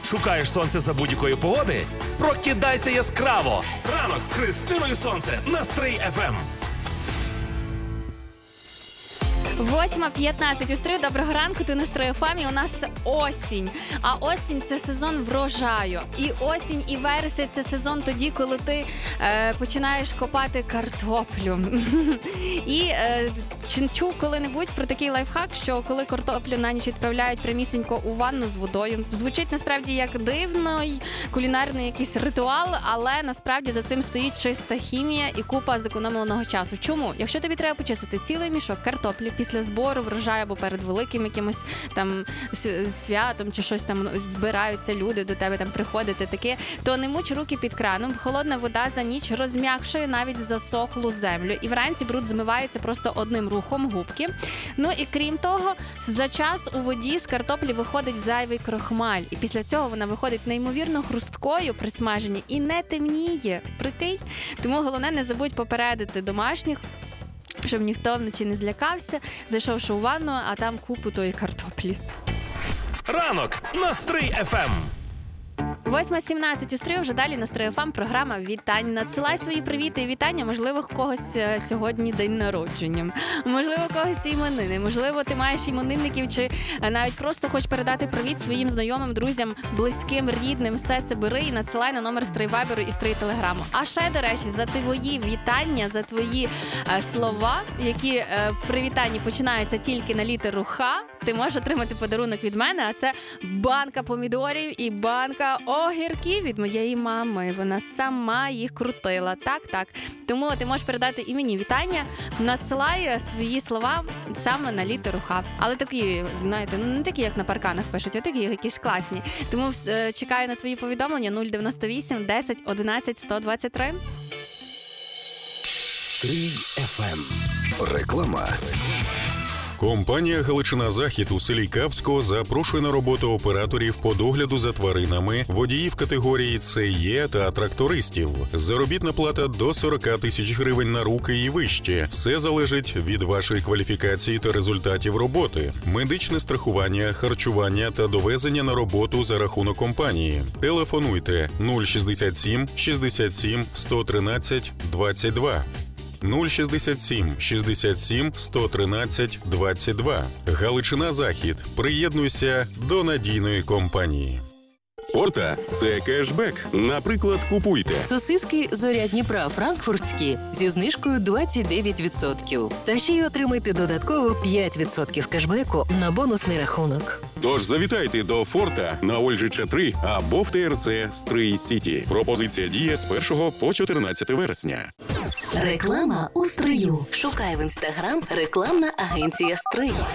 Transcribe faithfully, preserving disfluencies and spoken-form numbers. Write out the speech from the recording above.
Шукаєш сонце за будь-якої погоди? Прокидайся яскраво! Ранок з Христиною Сонце на Стрий еф ем. восьма п'ятнадцять у Стрию. Доброго ранку, ти на Стрий еф ем. У нас осінь. А осінь – це сезон врожаю. І осінь, і вересень – це сезон тоді, коли ти е, починаєш копати картоплю. І е, чи чув коли-небудь про такий лайфхак, що коли картоплю на ніч відправляють прямісінько у ванну з водою? Звучить насправді як дивний кулінарний якийсь ритуал, але насправді за цим стоїть чиста хімія і купа зекономленого часу. Чому? Якщо тобі треба почистити цілий мішок картоплі після збору врожаю або перед великим якимось там святом чи щось там збираються люди до тебе там приходити таке, то не муч руки під краном. Холодна вода за ніч розм'якшує навіть засохлу землю. І вранці бруд змивається просто одним рухом губки. Ну і крім того, за час у воді з картоплі виходить зайвий крохмаль. І після цього вона виходить неймовірно хрусткою при смаженні і не темніє. Прикинь? Тому головне не забудь попередити домашніх, щоб ніхто вночі не злякався, зайшовши у ванну, а там купу тої картоплі. Ранок на Стрий еф ем. восьма сімнадцять у Стрию, вже далі на Стрий еф ем програма «Вітань». Надсилай свої привіти і вітання, можливо, в когось сьогодні день народження, можливо, в когось іменини, можливо, ти маєш іменинників чи навіть просто хочеш передати привіт своїм знайомим, друзям, близьким, рідним. Все це бери і надсилай на номер Стрий Вайберу і Стрий Телеграму. А ще, до речі, за твої вітання, за твої е, слова, які е, в привітанні починаються тільки на літеру «Х», ти можеш отримати подарунок від мене, а це банка помідорів і банка огірків від моєї мами. Вона сама їх крутила. Так, так. Тому ти можеш передати і мені вітання, надсилай свої слова саме на літеру «Х». Але такі, знаєте, ну не такі, як на парканах пишуть, а такі якісь класні. Тому е, чекаю на твої повідомлення нуль дев'яносто вісім десять одинадцять сто двадцять три. Стрий еф ем. Реклама. Компанія «Галичина-Захід» у селі Кавсько запрошує на роботу операторів по догляду за тваринами, водіїв категорії Це Є та трактористів. Заробітна плата до сорок тисяч гривень на руки і вище. Все залежить від вашої кваліфікації та результатів роботи. Медичне страхування, харчування та довезення на роботу за рахунок компанії. Телефонуйте нуль шістдесят сім шістдесят сім сто тринадцять двадцять два. нуль шістдесят сім шістдесят сім сто тринадцять двадцять два. Галичина-Захід. Приєднуйся до надійної компанії. Форта – це кешбек. Наприклад, купуйте сосиски «Зоря Дніпра» франкфуртські зі знижкою двадцять дев'ять відсотків. Та ще й отримайте додатково п'ять відсотків кешбеку на бонусний рахунок. Тож завітайте до Форта на Ольжича три або в те ер це Стрий Сіті. Пропозиція діє з першого по чотирнадцяте вересня. Реклама у Стрию. Шукай в інстаграм рекламна агенція «Стрий».